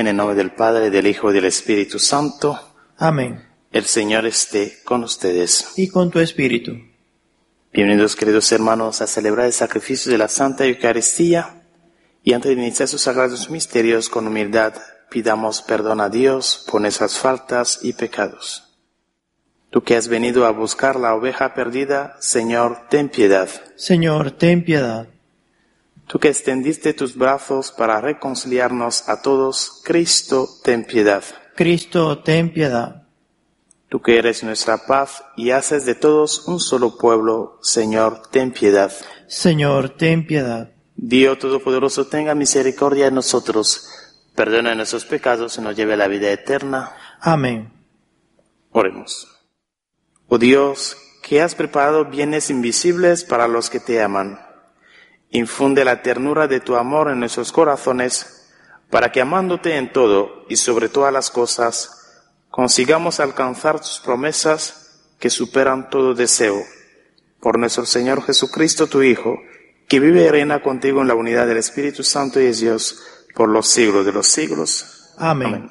En el nombre del Padre, del Hijo y del Espíritu Santo. Amén. El Señor esté con ustedes. Y con tu espíritu. Bienvenidos, queridos hermanos, a celebrar el sacrificio de la Santa Eucaristía. Y antes de iniciar sus sagrados misterios, con humildad, pidamos perdón a Dios por nuestras faltas y pecados. Tú que has venido a buscar la oveja perdida, Señor, ten piedad. Señor, ten piedad. Tú que extendiste tus brazos para reconciliarnos a todos, Cristo, ten piedad. Cristo, ten piedad. Tú que eres nuestra paz y haces de todos un solo pueblo, Señor, ten piedad. Señor, ten piedad. Dios Todopoderoso, tenga misericordia de nosotros, perdona nuestros pecados y nos lleve a la vida eterna. Amén. Oremos. Oh Dios, que has preparado bienes invisibles para los que te aman, infunde la ternura de tu amor en nuestros corazones, para que amándote en todo y sobre todas las cosas, consigamos alcanzar tus promesas que superan todo deseo. Por nuestro Señor Jesucristo, tu Hijo, que vive y reina contigo en la unidad del Espíritu Santo y es Dios por los siglos de los siglos. Amén. Amén.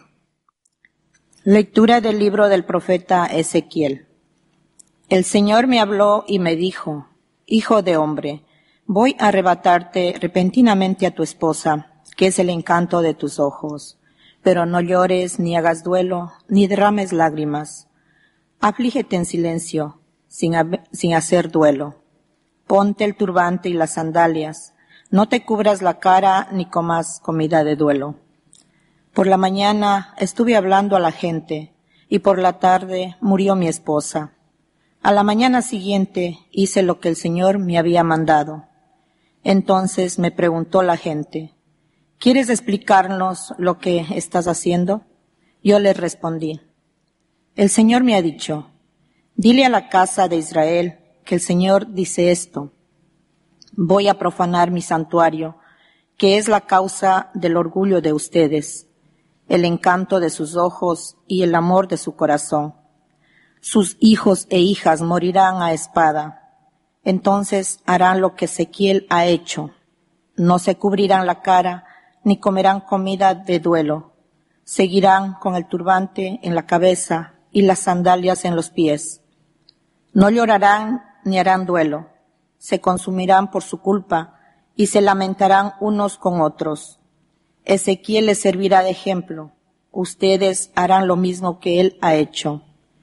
Lectura del libro del profeta Ezequiel. El Señor me habló y me dijo: Hijo de hombre, voy a arrebatarte repentinamente a tu esposa, que es el encanto de tus ojos. Pero no llores, ni hagas duelo, ni derrames lágrimas. Aflígete en silencio, sin hacer duelo. Ponte el turbante y las sandalias. No te cubras la cara, ni comas comida de duelo. Por la mañana estuve hablando a la gente, y por la tarde murió mi esposa. A la mañana siguiente hice lo que el Señor me había mandado. Entonces me preguntó la gente: ¿Quieres explicarnos lo que estás haciendo? Yo les respondí: El Señor me ha dicho: dile a la casa de Israel que el Señor dice esto: voy a profanar mi santuario, que es la causa del orgullo de ustedes, el encanto de sus ojos y el amor de su corazón. Sus hijos e hijas morirán a espada. Entonces harán lo que Ezequiel ha hecho. No se cubrirán la cara, ni comerán comida de duelo. Seguirán con el turbante en la cabeza y las sandalias en los pies. No llorarán ni harán duelo. Se consumirán por su culpa y se lamentarán unos con otros. Ezequiel les servirá de ejemplo. Ustedes harán lo mismo que él ha hecho.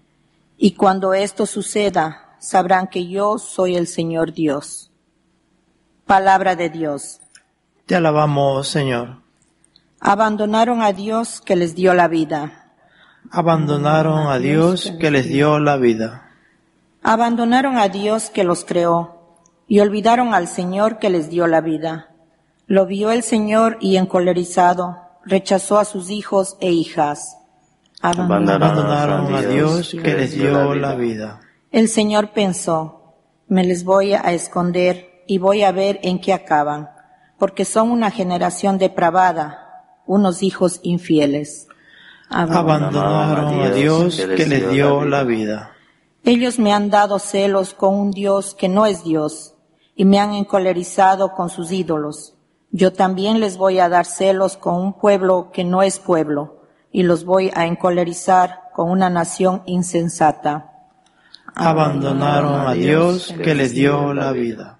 Y cuando esto suceda, sabrán que yo soy el Señor Dios. Palabra de Dios. Te alabamos, Señor. Abandonaron a Dios que les dio la vida. Abandonaron a Dios que les dio la vida. Abandonaron a Dios que los creó y olvidaron al Señor que les dio la vida. Lo vio el Señor y encolerizado rechazó a sus hijos e hijas. Abandonaron a Dios que les dio la vida. El Señor pensó: me les voy a esconder y voy a ver en qué acaban, porque son una generación depravada, unos hijos infieles. Abandonaron a Dios que les dio la vida. Ellos me han dado celos con un Dios que no es Dios, y me han encolerizado con sus ídolos. Yo también les voy a dar celos con un pueblo que no es pueblo, y los voy a encolerizar con una nación insensata. Abandonaron a Dios que les dio la vida.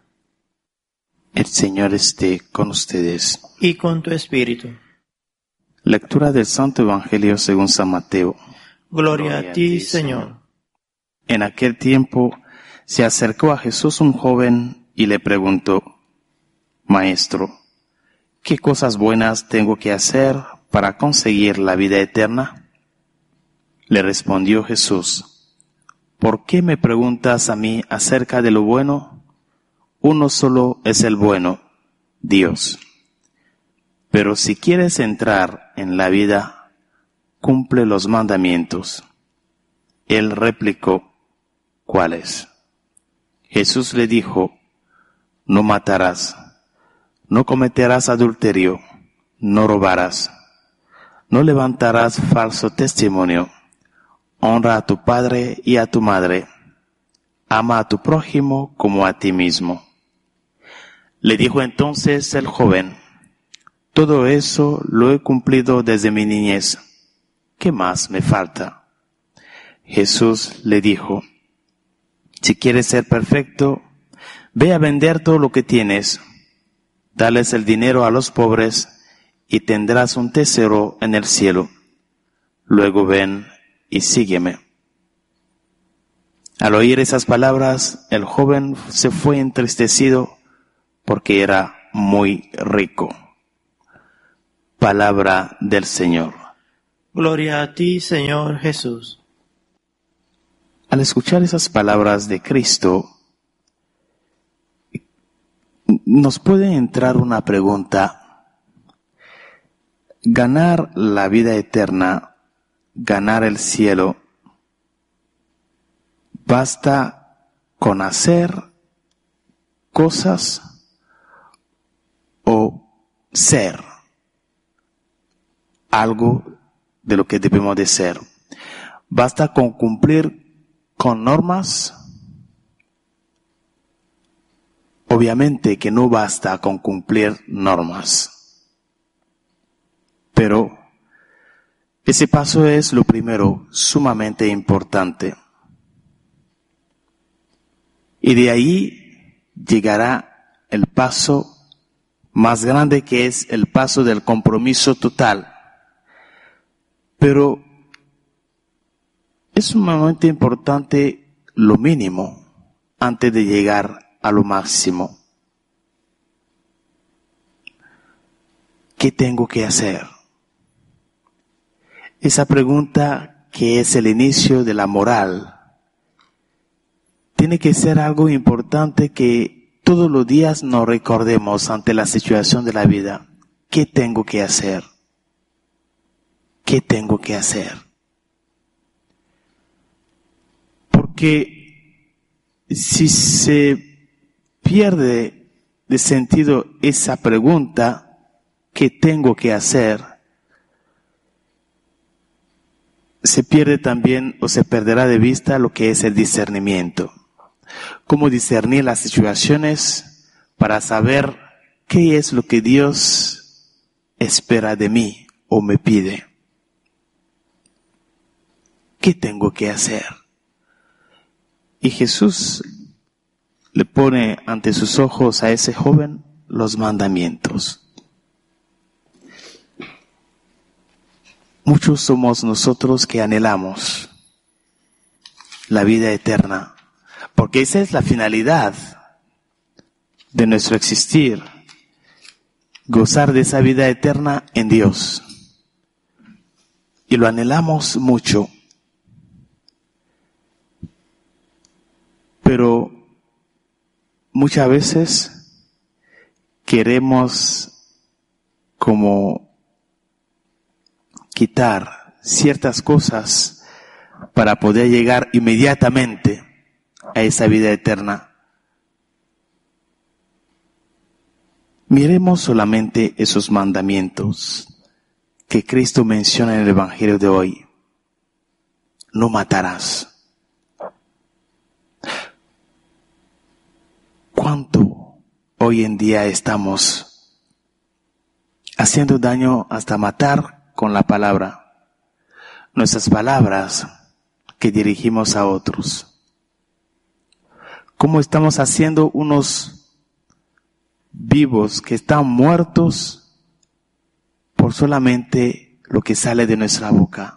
El Señor esté con ustedes. Y con tu espíritu. Lectura del Santo Evangelio según San Mateo. Gloria a ti, Señor. En aquel tiempo se acercó a Jesús un joven y le preguntó: Maestro, ¿qué cosas buenas tengo que hacer para conseguir la vida eterna? Le respondió Jesús: ¿Por qué me preguntas a mí acerca de lo bueno? Uno solo es el bueno, Dios. Pero si quieres entrar en la vida, cumple los mandamientos. Él replicó: ¿Cuáles? Jesús le dijo: No matarás, no cometerás adulterio, no robarás, no levantarás falso testimonio, honra a tu padre y a tu madre, ama a tu prójimo como a ti mismo. Le dijo entonces el joven: Todo eso lo he cumplido desde mi niñez. ¿Qué más me falta? Jesús le dijo, si quieres ser perfecto, ve a vender todo lo que tienes, dales el dinero a los pobres y tendrás un tesoro en el cielo. Luego ven y sígueme. Al oír esas palabras, el joven se fue entristecido porque era muy rico. Palabra del Señor. Gloria a ti, Señor Jesús. Al escuchar esas palabras de Cristo, nos puede entrar una pregunta. ¿Ganar la vida eterna, ganar el cielo, basta con hacer cosas o ser algo de lo que debemos de ser? ¿Basta con cumplir con normas? Obviamente que no basta con cumplir normas. Pero ese paso es lo primero, sumamente importante. Y de ahí llegará el paso más grande, que es el paso del compromiso total. Pero es sumamente importante lo mínimo antes de llegar a lo máximo. ¿Qué tengo que hacer? Esa pregunta, que es el inicio de la moral, tiene que ser algo importante que todos los días nos recordemos ante la situación de la vida. ¿Qué tengo que hacer? ¿Qué tengo que hacer? Porque si se pierde de sentido esa pregunta, ¿qué tengo que hacer?, se pierde también o se perderá de vista lo que es el discernimiento. Cómo discernir las situaciones para saber qué es lo que Dios espera de mí o me pide. ¿Qué tengo que hacer? Y Jesús le pone ante sus ojos a ese joven los mandamientos. Muchos somos nosotros que anhelamos la vida eterna, porque esa es la finalidad de nuestro existir, gozar de esa vida eterna en Dios. Y lo anhelamos mucho. Pero muchas veces queremos como quitar ciertas cosas para poder llegar inmediatamente a esa vida eterna. Miremos solamente esos mandamientos que Cristo menciona en el Evangelio de hoy. No matarás. ¿Cuánto hoy en día estamos haciendo daño hasta matar con la palabra? Nuestras palabras que dirigimos a otros. ¿Cómo estamos haciendo unos vivos que están muertos por solamente lo que sale de nuestra boca?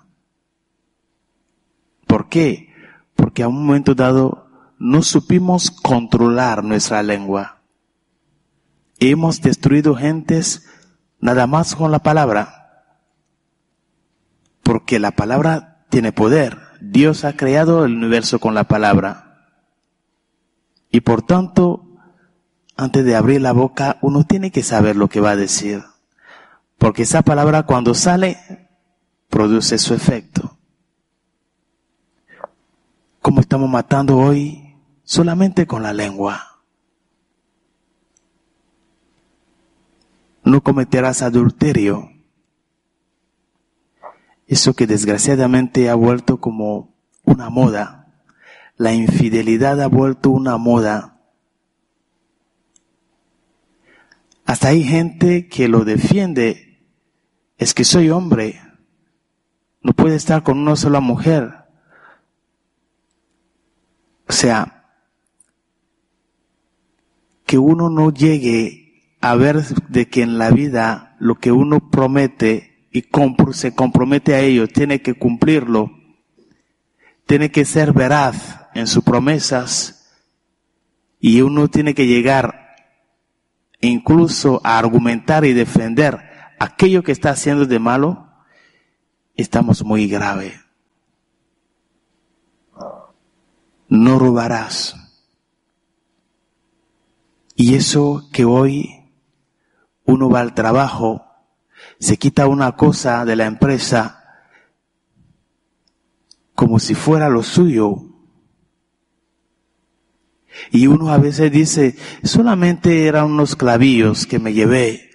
¿Por qué? Porque a un momento dado no supimos controlar nuestra lengua. Hemos destruido gentes nada más con la palabra. Porque la palabra tiene poder. Dios ha creado el universo con la palabra. Y por tanto, antes de abrir la boca, uno tiene que saber lo que va a decir. Porque esa palabra cuando sale, produce su efecto. ¿Cómo estamos matando hoy? Solamente con la lengua. No cometerás adulterio. Eso que desgraciadamente ha vuelto como una moda. La infidelidad ha vuelto una moda. Hasta hay gente que lo defiende. Es que soy hombre. No puede estar con una sola mujer. O sea, que uno no llegue a ver de que en la vida lo que uno promete y se compromete a ello, tiene que cumplirlo. Tiene que ser veraz en sus promesas y uno tiene que llegar incluso a argumentar y defender aquello que está haciendo de malo. Estamos muy grave. No robarás. Y eso que hoy uno va al trabajo, se quita una cosa de la empresa como si fuera lo suyo. Y uno a veces dice, solamente eran unos clavillos que me llevé.